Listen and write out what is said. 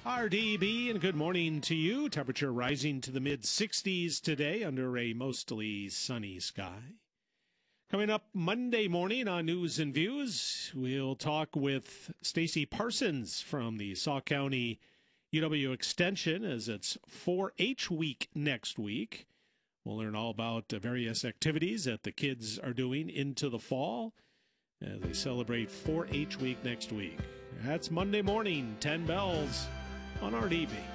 RDB, and good morning to you. Temperature rising to the mid-60s today under a mostly sunny sky. Coming up Monday morning on News and Views, we'll talk with Stacy Parsons from the Sauk County UW Extension as it's 4-H week next week. We'll learn all about various activities that the kids are doing into the fall as they celebrate 4-H week next week. That's Monday morning, 10 bells on RDB.